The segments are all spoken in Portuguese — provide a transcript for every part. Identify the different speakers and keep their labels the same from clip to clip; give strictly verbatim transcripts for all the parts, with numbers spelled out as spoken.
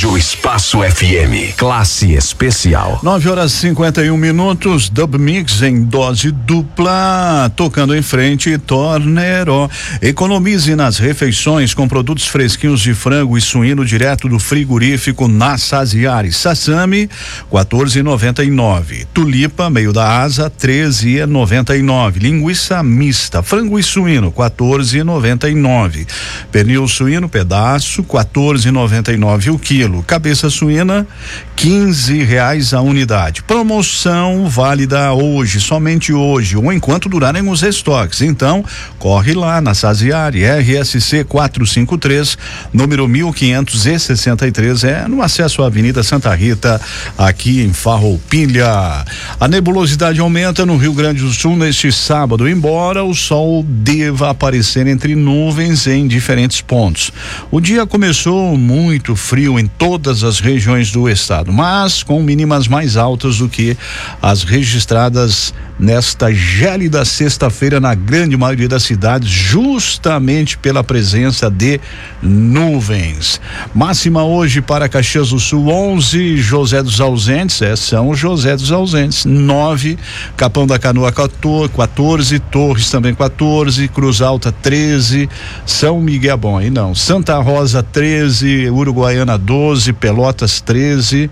Speaker 1: Rádio Espaço F M. Classe especial.
Speaker 2: nove horas e cinquenta e um minutos. Dub Mix em dose dupla. Tocando em frente, Tornero. Economize nas refeições com produtos fresquinhos de frango e suíno direto do frigorífico na Saziari. Sassami, quatorze e noventa e nove. Tulipa, meio da asa, treze e noventa e nove. Linguiça mista, frango e suíno, quatorze e noventa e nove. Pernil suíno, pedaço, quatorze e noventa e nove o quilo. Cabeça suína, quinze reais a unidade. Promoção válida hoje, somente hoje, ou enquanto durarem os estoques. Então, corre lá na Saziari, R S C quatrocentos e cinquenta e três, número mil quinhentos e sessenta e três, é no acesso à Avenida Santa Rita, aqui em Farroupilha. A nebulosidade aumenta no Rio Grande do Sul neste sábado, embora o sol deva aparecer entre nuvens em diferentes pontos. O dia começou muito frio em todas as regiões do estado, mas com mínimas mais altas do que as registradas nesta gélida sexta-feira na grande maioria das cidades, justamente pela presença de nuvens. Máxima hoje para Caxias do Sul, onze, José dos Ausentes, é São José dos Ausentes, nove, Capão da Canoa quatorze, Torres também quatorze, Cruz Alta treze, São Miguel, bom aí não, Santa Rosa treze, Uruguaiana doze, Pelotas treze.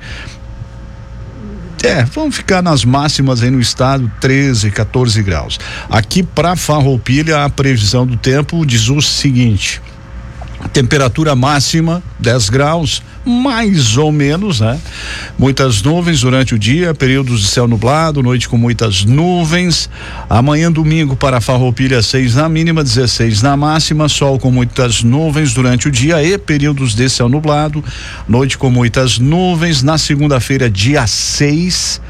Speaker 2: É, vamos ficar nas máximas aí no estado, treze, quatorze graus. Aqui para Farroupilha, a previsão do tempo diz o seguinte: temperatura máxima dez graus, mais ou menos, né? Muitas nuvens durante o dia, períodos de céu nublado, noite com muitas nuvens. Amanhã domingo para Farroupilha, seis na mínima, dezesseis na máxima, sol com muitas nuvens durante o dia e períodos de céu nublado, noite com muitas nuvens. Na segunda-feira, dia seis,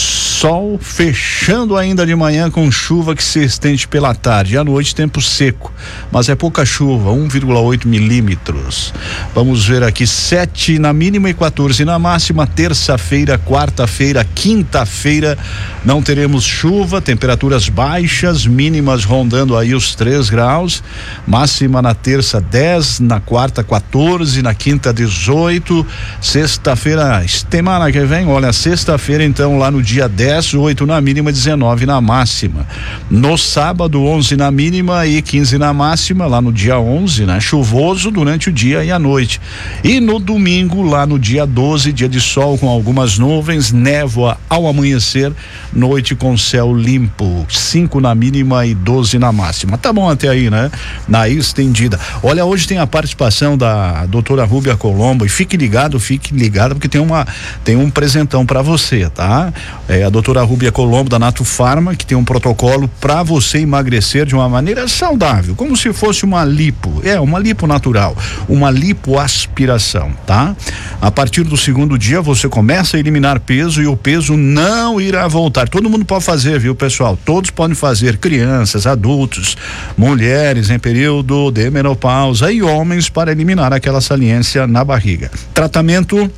Speaker 2: sol fechando ainda de manhã com chuva que se estende pela tarde. À noite, tempo seco, mas é pouca chuva, um vírgula oito milímetros. Vamos ver aqui, sete na mínima e quatorze na máxima. Terça-feira, quarta-feira, quinta-feira não teremos chuva, temperaturas baixas, mínimas rondando aí os três graus, máxima na terça dez, na quarta quatorze, na quinta dezoito, sexta-feira, semana que vem, olha, sexta-feira então lá no dia dez, oito na mínima, dezenove na máxima. No sábado, onze na mínima e quinze na máxima, lá no dia onze, né? Chuvoso durante o dia e a noite. E no domingo, lá no dia doze, dia de sol com algumas nuvens, névoa ao amanhecer, noite com céu limpo, cinco na mínima e doze na máxima. Tá bom até aí, né? Na estendida. Olha, hoje tem a participação da doutora Rúbia Colombo, e fique ligado, fique ligado, porque tem uma, tem um presentão para você, tá? É a doutora Rúbia Colombo da Nato Farma, que tem um protocolo para você emagrecer de uma maneira saudável, como se fosse uma lipo, é uma lipo natural, uma lipoaspiração, tá? A partir do segundo dia você começa a eliminar peso e o peso não irá voltar. Todo mundo pode fazer, viu, pessoal? Todos podem fazer, crianças, adultos, mulheres em período de menopausa e homens, para eliminar aquela saliência na barriga. Tratamento: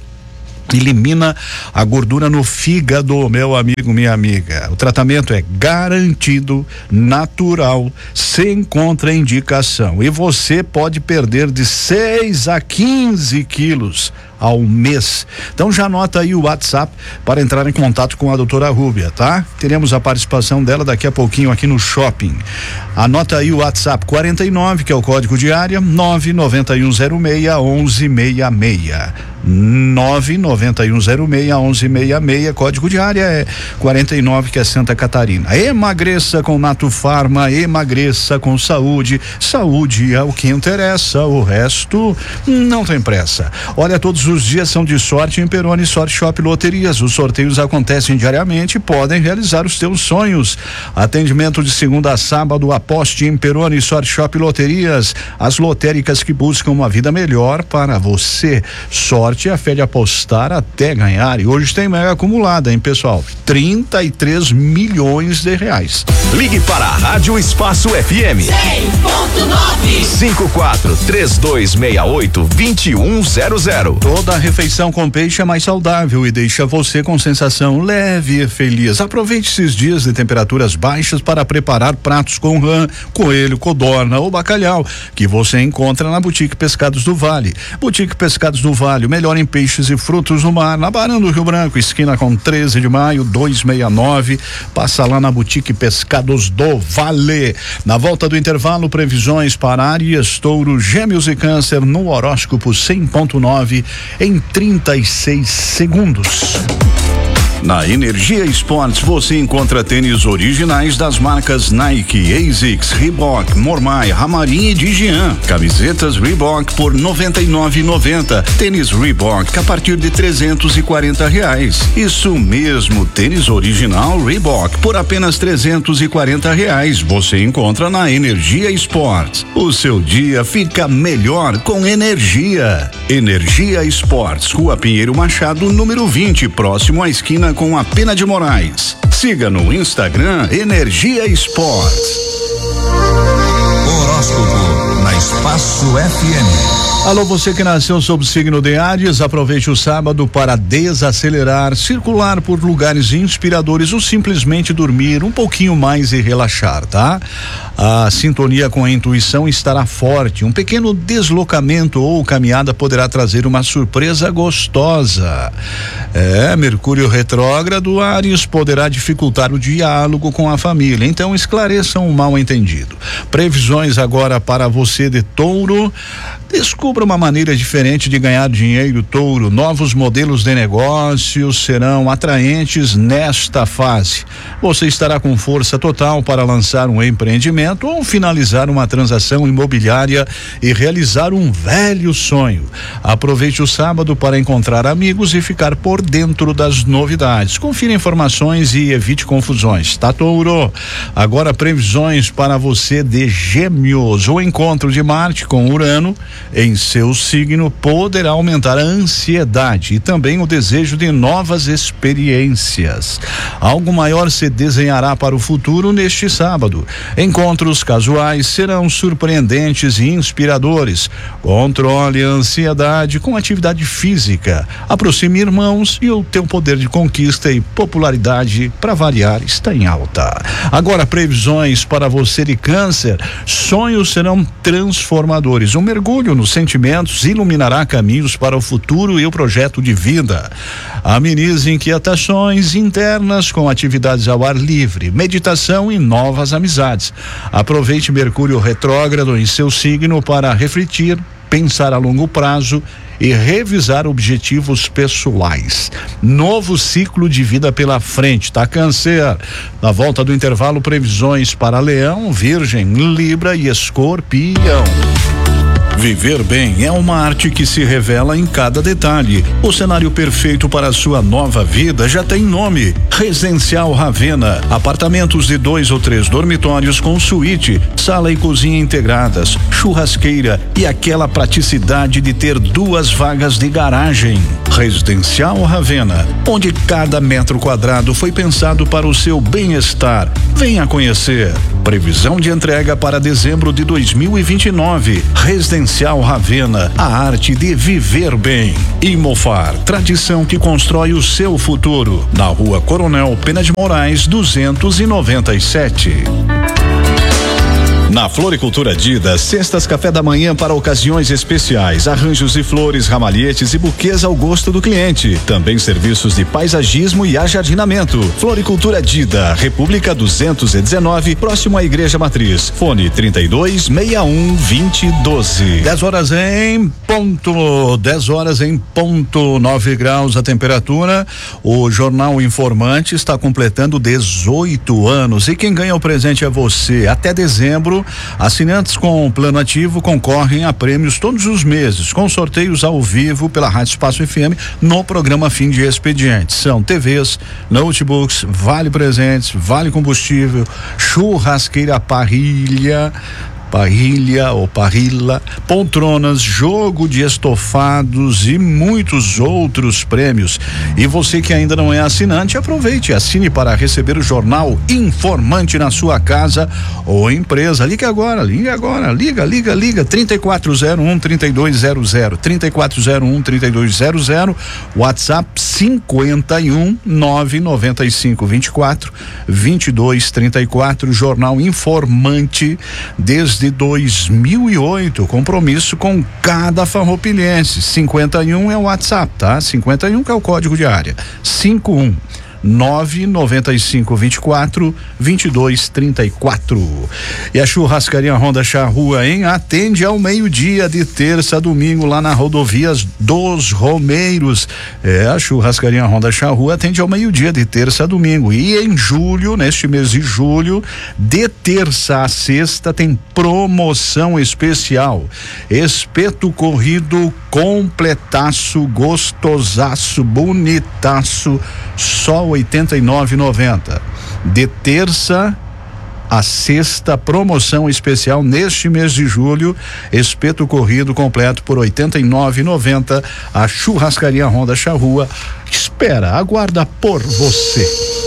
Speaker 2: elimina a gordura no fígado, meu amigo, minha amiga. O tratamento é garantido, natural, sem contraindicação. E você pode perder de seis a quinze quilos ao mês. Então já anota aí o WhatsApp para entrar em contato com a doutora Rúbia, tá? Teremos a participação dela daqui a pouquinho aqui no shopping. Anota aí o WhatsApp quarenta e nove, que é o código de área, nove nove um zero seis onze seis seis. nove nove um zero seis onze seis seis, código de área é quarenta e nove, que é Santa Catarina. Emagreça com Nato Farma, emagreça com saúde. Saúde é o que interessa, o resto não tem pressa. Olha, todos os dias são de sorte em Peroni Sorte Shop Loterias. Os sorteios acontecem diariamente e podem realizar os teus sonhos. Atendimento de segunda a sábado. Aposte em Peroni Sorte Shop Loterias, as lotéricas que buscam uma vida melhor para você. Sorte é a fé de apostar até ganhar. E hoje tem mega acumulada, hein, pessoal? trinta e três milhões de reais.
Speaker 1: Ligue para a Rádio Espaço F M
Speaker 3: cem ponto nove
Speaker 1: cinco quatro três dois seis oito dois um zero zero.
Speaker 2: Toda refeição com peixe é mais saudável e deixa você com sensação leve e feliz. Aproveite esses dias de temperaturas baixas para preparar pratos com rã, coelho, codorna ou bacalhau, que você encontra na Boutique Pescados do Vale. Boutique Pescados do Vale, o melhor em peixes e frutos do mar, na Barão do Rio Branco, esquina com treze de maio, duzentos e sessenta e nove. Passa lá na Boutique Pescados do Vale. Na volta do intervalo, previsões para Áries, Touro, Gêmeos e Câncer no horóscopo cem ponto nove em trinta e seis segundos. Na Energia Esportes você encontra tênis originais das marcas Nike, ASICS, Reebok, Mormai, Ramarim e Digian. Camisetas Reebok por noventa e nove reais e noventa centavos. Tênis Reebok a partir de trezentos e quarenta reais. Isso mesmo, tênis original Reebok por apenas trezentos e quarenta reais. Você encontra na Energia Esportes. O seu dia fica melhor com energia. Energia Esportes, Rua Pinheiro Machado, número vinte, próximo à esquina com a Pena de Moraes. Siga no Instagram Energia Esportes.
Speaker 1: Horóscopo na Espaço F M.
Speaker 2: Alô, você que nasceu sob o signo de Áries, aproveite o sábado para desacelerar, circular por lugares inspiradores ou simplesmente dormir um pouquinho mais e relaxar, tá? A sintonia com a intuição estará forte. Um pequeno deslocamento ou caminhada poderá trazer uma surpresa gostosa. É, Mercúrio retrógrado, Áries poderá dificultar o diálogo com a família, então esclareçam o mal entendido. Previsões agora para você de Touro. Descubra uma maneira diferente de ganhar dinheiro, Touro. Novos modelos de negócios serão atraentes nesta fase. Você estará com força total para lançar um empreendimento ou finalizar uma transação imobiliária e realizar um velho sonho. Aproveite o sábado para encontrar amigos e ficar por dentro das novidades. Confira informações e evite confusões, tá, Touro? Agora previsões para você de Gêmeos. O encontro de Marte com Urano em seu signo poderá aumentar a ansiedade e também o desejo de novas experiências. Algo maior se desenhará para o futuro neste sábado. Encontros casuais serão surpreendentes e inspiradores. Controle a ansiedade com atividade física. Aproxime irmãos e o teu poder de conquista e popularidade, para variar, está em alta. Agora previsões para você de Câncer. Sonhos serão transformadores. Um mergulho nos sentimentos iluminará caminhos para o futuro e o projeto de vida. Amenize inquietações internas com atividades ao ar livre, meditação e novas amizades. Aproveite Mercúrio retrógrado em seu signo para refletir, pensar a longo prazo e revisar objetivos pessoais. Novo ciclo de vida pela frente, tá, Câncer? Na volta do intervalo, previsões para Leão, Virgem, Libra e Escorpião. Viver bem é uma arte que se revela em cada detalhe. O cenário perfeito para a sua nova vida já tem nome: Residencial Ravena. Apartamentos de dois ou três dormitórios com suíte, sala e cozinha integradas, churrasqueira e aquela praticidade de ter duas vagas de garagem. Residencial Ravena, onde cada metro quadrado foi pensado para o seu bem-estar. Venha conhecer. Previsão de entrega para dezembro de dois mil e vinte e nove. Residencial Ravena, a arte de viver bem. Imofar, tradição que constrói o seu futuro. Na Rua Coronel Pena de Moraes, duzentos e noventa e sete. Na Floricultura Dida, cestas café da manhã para ocasiões especiais, arranjos de flores, ramalhetes e buquês ao gosto do cliente. Também serviços de paisagismo e ajardinamento. Floricultura Dida, República duzentos e dezenove, próximo à Igreja Matriz. Fone trinta e dois, sessenta e um, vinte, doze. dez horas em ponto, dez horas em ponto, nove graus a temperatura. O Jornal Informante está completando dezoito anos e quem ganha o presente é você. Até dezembro, assinantes com plano ativo concorrem a prêmios todos os meses, com sorteios ao vivo pela Rádio Espaço F M no programa Fim de Expediente. São T Vs, notebooks, vale presentes, vale combustível, churrasqueira parrilha, parrilha ou parrilla, poltronas, jogo de estofados e muitos outros prêmios. E você que ainda não é assinante, aproveite, assine para receber o Jornal Informante na sua casa ou empresa. Ligue agora, ligue agora, liga, liga, liga, trinta e quatro zero um, trinta e dois zero zero, trinta e quatro zero um, trinta e dois zero zero, WhatsApp cinquenta e um, nove noventa e cinco, vinte e quatro, vinte e dois, trinta e quatro, Jornal Informante, desde desde dois mil e oito. Compromisso com cada farroupilhense. cinquenta e um é o WhatsApp, tá? cinquenta e um que é o código de área. cinquenta e um nove noventa e cinco vinte e quatro vinte e dois trinta e quatro. E a Churrascaria Honda Charrua, hein? Atende ao meio-dia de terça a domingo lá na Rodovias dos Romeiros. É, a Churrascaria Honda Charrua atende ao meio-dia de terça a domingo. E em julho, neste mês de julho, de terça a sexta, tem promoção especial. Espeto corrido completaço, gostosaço, bonitaço, só oitenta e nove reais e noventa centavos. De terça a sexta, promoção especial neste mês de julho, espeto corrido completo por oitenta e nove reais e noventa centavos. A Churrascaria Honda Charrua espera, aguarda por você.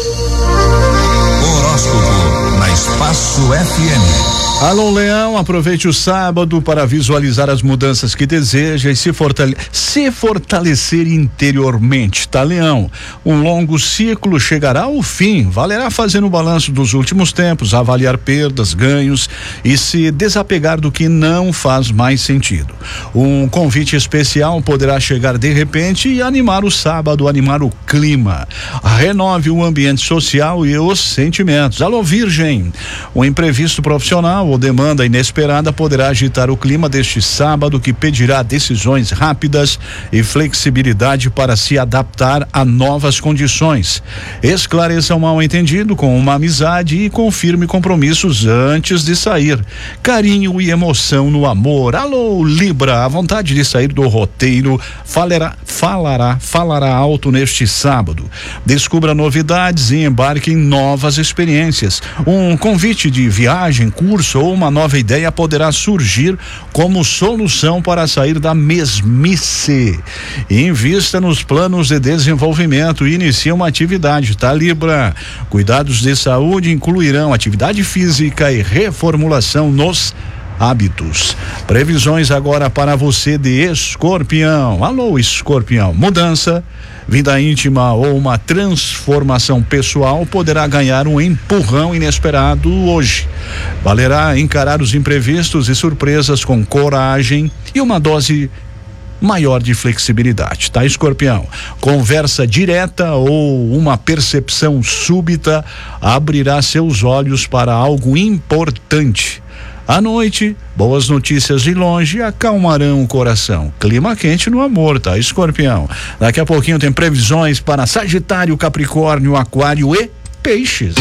Speaker 1: Horóscopo na Espaço F M.
Speaker 2: Alô, Leão, aproveite o sábado para visualizar as mudanças que deseja e se, fortale- se fortalecer interiormente, tá, Leão? Um longo ciclo chegará ao fim, valerá fazer um balanço dos últimos tempos, avaliar perdas, ganhos e se desapegar do que não faz mais sentido. Um convite especial poderá chegar de repente e animar o sábado, animar o clima. Renove o ambiente social e os sentimentos. Alô, Virgem, o imprevisto profissional ou demanda inesperada poderá agitar o clima deste sábado, que pedirá decisões rápidas e flexibilidade para se adaptar a novas condições. Esclareça o mal-entendido com uma amizade e confirme compromissos antes de sair. Carinho e emoção no amor. Alô, Libra, a vontade de sair do roteiro falará, falará, falará alto neste sábado. Descubra novidades e embarque em novas experiências. Um convite de viagem, curso ou uma nova ideia poderá surgir como solução para sair da mesmice. Invista nos planos de desenvolvimento e inicie uma atividade, tá, Libra? Cuidados de saúde incluirão atividade física e reformulação nos hábitos. Previsões agora para você de Escorpião. Alô, Escorpião. Mudança, vida íntima ou uma transformação pessoal poderá ganhar um empurrão inesperado hoje. Valerá encarar os imprevistos e surpresas com coragem e uma dose maior de flexibilidade, tá, Escorpião? Conversa direta ou uma percepção súbita abrirá seus olhos para algo importante. À noite, boas notícias de longe acalmarão o coração. Clima quente no amor, tá, Escorpião? Daqui a pouquinho tem previsões para Sagitário, Capricórnio, Aquário e Peixes.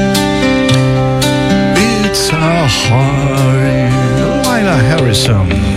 Speaker 2: It's a hard, Laila Harrison.